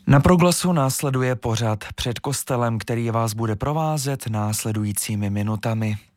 Na Proglasu následuje pořad Před kostelem, který vás bude provázet následujícími minutami.